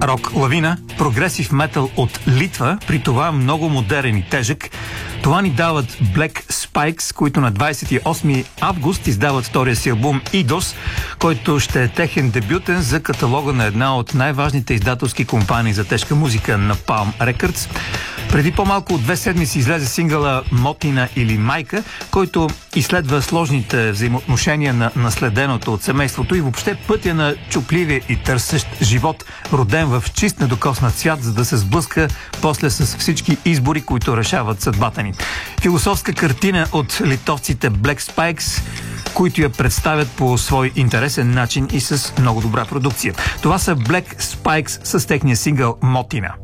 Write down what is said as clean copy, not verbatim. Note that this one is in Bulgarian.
Рок лавина, прогресив метал от Литва, при това много модерен и тежък. Това ни дават Black Spikes, които на 28 август издават втория си албум Eidos, който ще е техен дебютен за каталога на една от най-важните издателски компании за тежка музика на Palm Records. Преди по-малко от 2 седмици излезе сингъла Мотина или Майка, който изследва сложните взаимоотношения на наследеното от семейството и въобще пътя на чупливия и търсещ живот, роден в чист недокоснат свят, за да се сблъска после с всички избори, които решават съдбата ни. Философска картина от литовците Black Spikes, които я представят по свой интересен начин и с много добра продукция. Това са Black Spikes с техния сингъл Мотина.